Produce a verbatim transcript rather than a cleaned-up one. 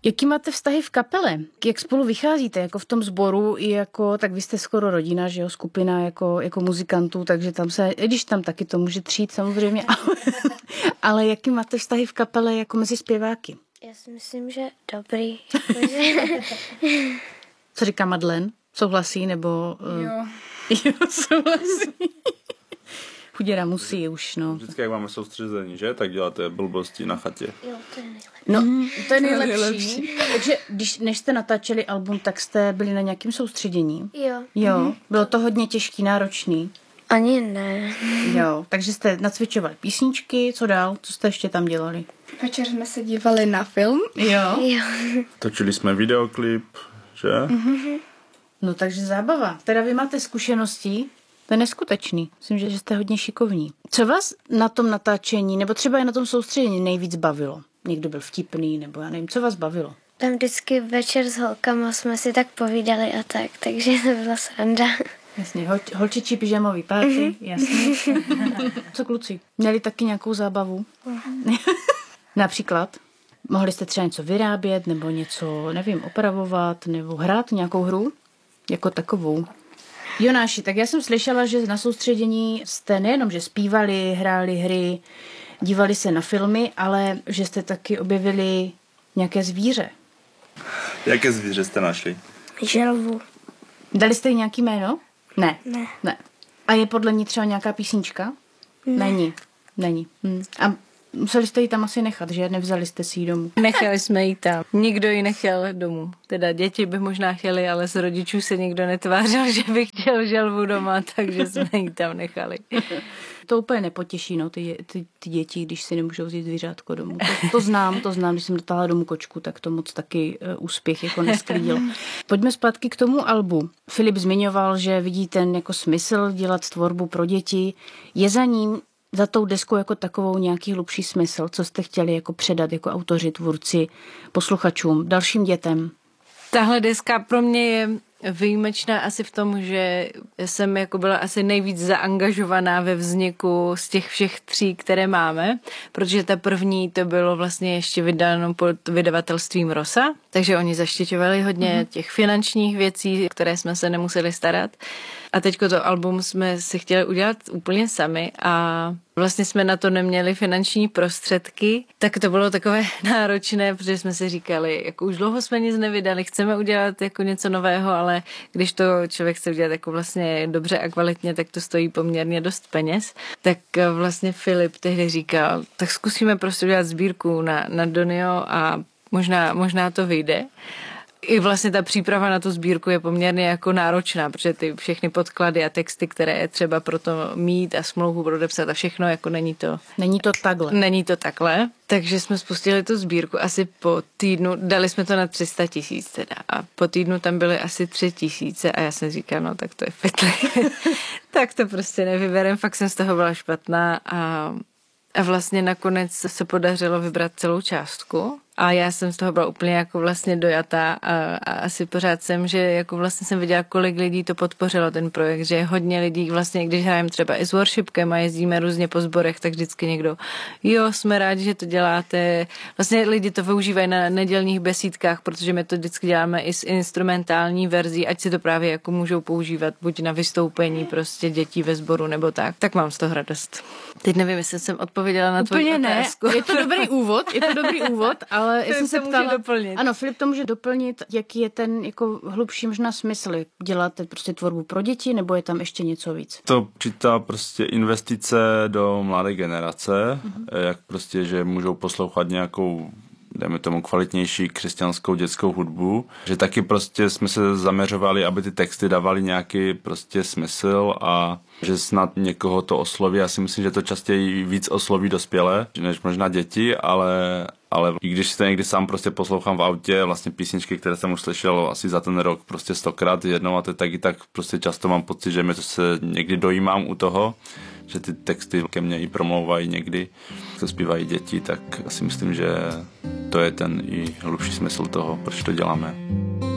Jaký máte vztahy v kapele? Jak spolu vycházíte? Jako v tom sboru, i jako, tak vy jste skoro rodina, že jo, skupina jako, jako muzikantů, takže tam se, i když tam taky to může třít samozřejmě, ale, ale jaký máte vztahy v kapele jako mezi zpěváky? Já si myslím, že dobrý. Co říká Madeleine? Souhlasí nebo... Jo. Jo, souhlasí. Chuděra musí už, no. Vždycky, jak máme soustředění, že? Tak děláte blbosti na chatě. Jo, to je nejlepší. No, to je nejlepší. nejlepší. Takže když, než jste natáčeli album, tak jste byli na nějakém soustředění? Jo. Jo. Bylo to hodně těžký, náročný? Ani ne. Jo. Takže jste nacvičovali písničky, co dál? Co jste ještě tam dělali? Večer jsme se dívali na film. Jo. Jo. Točili jsme videoklip, že? Mm-hmm. No takže zábava. Teda vy máte zkušenosti, to je neskutečný. Myslím, že, že jste hodně šikovní. Co vás na tom natáčení, nebo třeba i na tom soustředění nejvíc bavilo? Někdo byl vtipný, nebo já nevím, co vás bavilo? Tam vždycky večer s holkama jsme si tak povídali a tak, takže to byla sranda. Jasně, hol, holčičí pyžamový párty, mm-hmm. Jasně. Co kluci? Měli taky nějakou zábavu? Mm-hmm. Například? Mohli jste třeba něco vyrábět, nebo něco, nevím, opravovat, nebo hrát nějakou hru? Jako takovou. Jonáši, tak já jsem slyšela, že na soustředění jste nejenom, že zpívali, hráli hry, dívali se na filmy, ale že jste taky objevili nějaké zvíře. Jaké zvíře jste našli? Želvu. Dali jste jí nějaký jméno? Ne. Ne. Ne. A je podle ní třeba nějaká písnička? Ne. Není. Není. Hm. A museli jste ji tam asi nechat, že? Nevzali jste si ji domů. Nechali jsme ji tam. Nikdo ji nechtěl domů. Teda děti by možná chtěli, ale z rodičů se nikdo netvářil, že by chtěl želvu doma, takže jsme ji tam nechali. To úplně nepotěší, no, ty, ty, ty děti, když si nemůžou vzít zvířátko domů. To, to znám, to znám, když jsem dotáhla domů kočku, tak to moc taky uh, úspěch jako nesklidil. Pojďme zpátky k tomu albu. Filip zmiňoval, že vidí ten jako smysl dělat tvorbu pro děti. Je za ním, za tou deskou jako takovou nějaký hlubší smysl, co jste chtěli jako předat jako autoři, tvůrci, posluchačům, dalším dětem? Tahle deska pro mě je výjimečná asi v tom, že jsem jako byla asi nejvíc zaangažovaná ve vzniku z těch všech tří, které máme, protože ta první to bylo vlastně ještě vydáno pod vydavatelstvím Rosa, takže oni zaštiťovali hodně mm-hmm. těch finančních věcí, které jsme se nemuseli starat. A teďko to album jsme si chtěli udělat úplně sami a vlastně jsme na to neměli finanční prostředky, tak to bylo takové náročné, protože jsme si říkali, jako už dlouho jsme nic nevydali, chceme udělat jako něco nového, ale když to člověk chce udělat jako vlastně dobře a kvalitně, tak to stojí poměrně dost peněz. Tak vlastně Filip tehdy říkal, tak zkusíme prostě udělat sbírku na, na Donio a možná, možná to vyjde. I vlastně ta příprava na tu sbírku je poměrně jako náročná, protože ty všechny podklady a texty, které je třeba pro to mít a smlouvu podepsat a všechno, jako není to... Není to takhle. Není to takhle. Takže jsme spustili tu sbírku asi po týdnu, dali jsme to na tři sta tisíc teda a po týdnu tam byly asi tři tisíce a já jsem říkala, no tak to je pytle. Tak to prostě nevyberem, fakt jsem z toho byla špatná a, a vlastně nakonec se podařilo vybrat celou částku. A já jsem z toho byla úplně jako vlastně dojatá a, a asi pořád jsem, že jako vlastně jsem viděla, kolik lidí to podpořilo ten projekt, že je hodně lidí vlastně, když hrajeme třeba i s worshipkem a jezdíme různě po sborech, tak vždycky někdo, jo, jsme rádi, že to děláte. Vlastně lidi to využívají na nedělních besídkách, protože my to vždycky děláme i s instrumentální verzí, ať si to právě jako můžou používat buď na vystoupení prostě dětí ve sboru nebo tak. Tak mám z toho radost. Teď nevím, jestli jsem odpověděla na tvoji otázku. Ne, je to dobrý úvod, je to dobrý úvod, ale já jsem se ptala, doplnit. Ano, Filip to může doplnit, jaký je ten jako hlubší možná smysl. Děláte prostě tvorbu pro děti, nebo je tam ještě něco víc? To přítá prostě investice do mladé generace, mm-hmm. jak prostě, že můžou poslouchat nějakou, dejme tomu, kvalitnější křesťanskou dětskou hudbu, že taky prostě jsme se zaměřovali, aby ty texty dávaly nějaký prostě smysl a že snad někoho to osloví. Já si myslím, že to častěji víc osloví dospělé, než možná děti, ale, ale i když si to někdy sám prostě poslouchám v autě, vlastně písničky, které jsem už slyšel asi za ten rok prostě stokrát jednou a to taky tak prostě často mám pocit, že mě to se někdy dojímám u toho, že ty texty ke mně i promlouvají někdy, to zpívají děti, tak si myslím, že to je ten i hlubší smysl toho, proč to děláme.